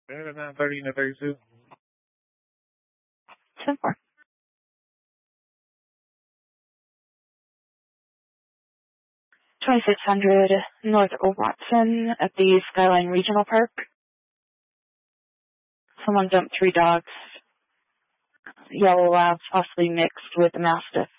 9:30 and 32. 10-4. 2600 North Watson at the Skyline Regional Park. Someone dumped 3 dogs. Yellow labs possibly mixed with a mastiff.